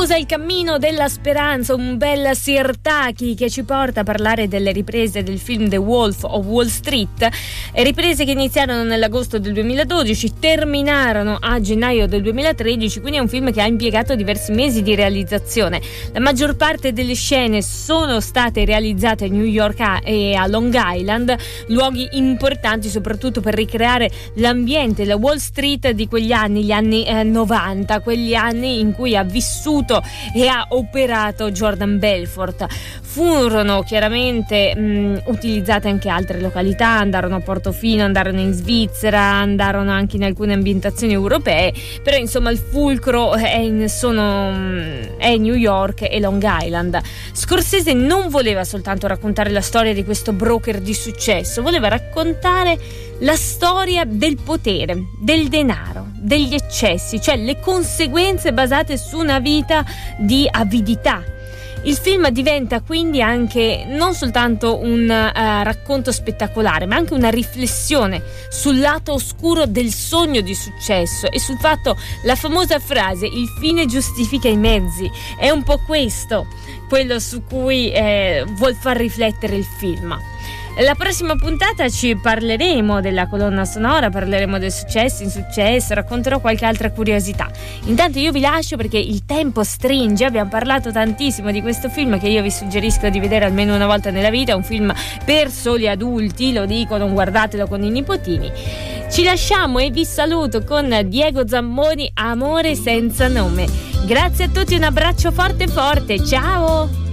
Scusa il cammino della speranza, un bel Sirtaki che ci porta a parlare delle riprese del film The Wolf of Wall Street, riprese che iniziarono nell'agosto del 2012, terminarono a gennaio del 2013, quindi è un film che ha impiegato diversi mesi di realizzazione. La maggior parte delle scene sono state realizzate a New York e a Long Island, luoghi importanti soprattutto per ricreare l'ambiente, la Wall Street di quegli anni, gli anni 90, quegli anni in cui ha vissuto e ha operato Jordan Belfort. Furono chiaramente utilizzate anche altre località, andarono a Portofino, andarono in Svizzera, andarono anche in alcune ambientazioni europee, però insomma il fulcro è New York e Long Island. Scorsese non voleva soltanto raccontare la storia di questo broker di successo, voleva raccontare la storia del potere, del denaro, degli eccessi, cioè le conseguenze basate su una vita di avidità. Il film diventa quindi anche non soltanto un racconto spettacolare, ma anche una riflessione sul lato oscuro del sogno di successo e sul fatto, la famosa frase "il fine giustifica i mezzi", è un po' questo quello su cui vuol far riflettere il film. La prossima puntata ci parleremo della colonna sonora, parleremo del successo, insuccesso, racconterò qualche altra curiosità. Intanto io vi lascio perché il tempo stringe, abbiamo parlato tantissimo di questo film che io vi suggerisco di vedere almeno una volta nella vita, è un film per soli adulti, lo dico, non guardatelo con i nipotini. Ci lasciamo e vi saluto con Diego Zammoni, Amore senza nome. Grazie a tutti, un abbraccio forte forte, ciao!